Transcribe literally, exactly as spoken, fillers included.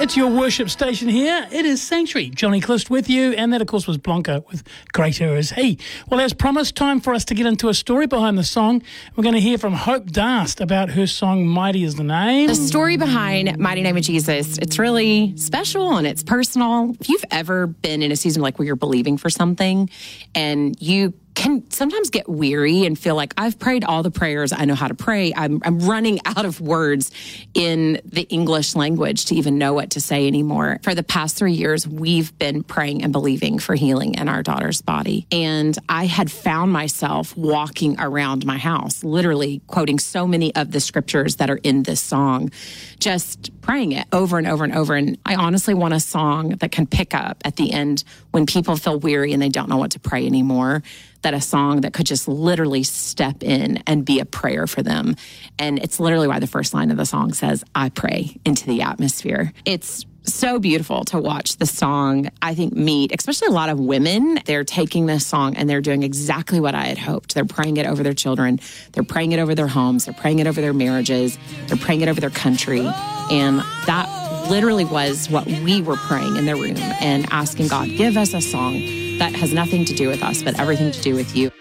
It's your worship station here. It is Sanctuary. Johnny Clist with you, and that, of course, was Blanca with Greater Is He. Well, as promised, time for us to get into a story behind the song. We're going to hear from Hope Dast about her song, Mighty Is the Name. The story behind Mighty Name of Jesus, it's really special and it's personal. If you've ever been in a season like where you're believing for something and you can sometimes get weary and feel like I've prayed all the prayers I know how to pray. I'm, I'm running out of words in the English language to even know what to say anymore. For the past three years, we've been praying and believing for healing in our daughter's body. And I had found myself walking around my house, literally quoting so many of the scriptures that are in this song, just praying it over and over and over. And I honestly want a song that can pick up at the end when people feel weary and they don't know what to pray anymore, that a song that could just literally step in and be a prayer for them. And it's literally why the first line of the song says, I pray into the atmosphere. It's so beautiful to watch the song, I think, meet, especially a lot of women. They're taking this song and they're doing exactly what I had hoped. They're praying it over their children. They're praying it over their homes. They're praying it over their marriages. They're praying it over their country. And that literally was what we were praying in the room and asking God, give us a song that has nothing to do with us, but everything to do with you.